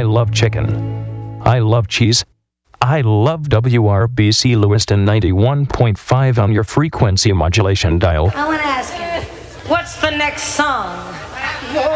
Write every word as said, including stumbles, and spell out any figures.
love chicken. I love cheese. I love W R B C Lewiston ninety-one point five on your frequency modulation dial. I want to ask you, what's the next song?